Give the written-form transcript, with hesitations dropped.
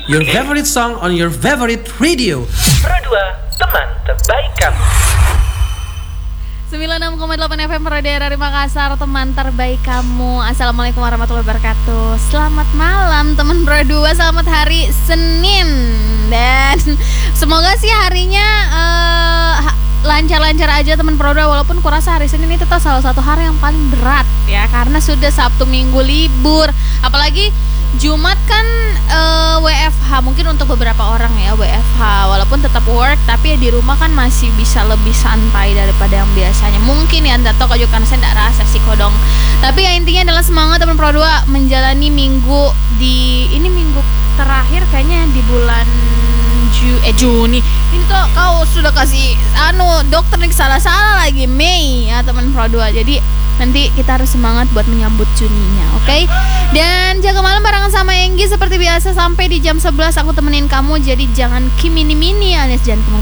Your favorite song on your favorite radio. Pro 2, teman terbaik kamu. 96,8 FM Pro Daerah Makassar, teman terbaik kamu. Assalamualaikum warahmatullahi wabarakatuh. Selamat malam teman Pro 2, selamat hari Senin. Dan semoga sih harinya lancar-lancar aja teman Pro 2. Walaupun kurasa hari Senin itu salah satu hari yang paling berat ya, karena sudah Sabtu Minggu libur. Apalagi Jumat kan WFH, mungkin untuk beberapa orang ya WFH, walaupun tetap work tapi ya di rumah kan masih bisa lebih santai daripada yang biasanya. Mungkin ya anda tahu juga karena saya tidak rasa sih kodong. Tapi ya intinya adalah semangat teman Pro 2 menjalani minggu ini minggu terakhir kayaknya di bulan Juni. Ini tuh kau sudah kasih dokter nih salah-salah lagi Mei ya teman Pro 2. Jadi nanti kita harus semangat buat menyambut Juninya, oke? Dan jaga malam barengan sama Enggi seperti biasa sampai di jam 11 aku temenin kamu. Jadi jangan kimini-mini alias jangan kemana